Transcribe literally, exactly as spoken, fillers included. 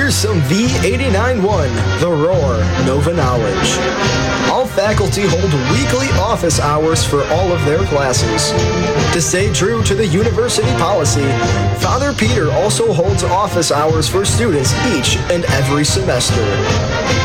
Here's some V eighty-nine one, The Roar, Nova Knowledge. All faculty hold weekly office hours for all of their classes. To stay true to the university policy, Father Peter also holds office hours for students each and every semester.